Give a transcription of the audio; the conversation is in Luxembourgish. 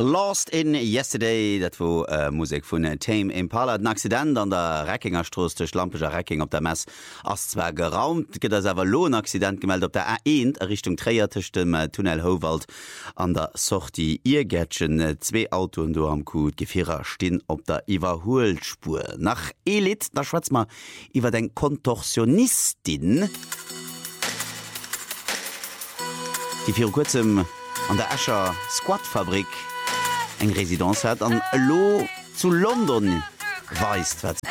Lost in Yesterday, dat wo Musik vun Tame Impala. Den Accident an der Reckingerstroos durch lampeger Recking op der Mess ass-zwer geraumt. Gët ass awer Lohnaccident gemeldt op der A1 Richtung Träiertech dem Tunnel Howald an der Sorti Irgätschen. 2 Autoen do am Kut Gefierer stinn op der Iwerholspur. Nach Elit, da schwatz ma iwwer den Kontorsionistin, die fir kurzem an der Escher Squatfabrik eng Residenz hat an Lo zu London weist, wat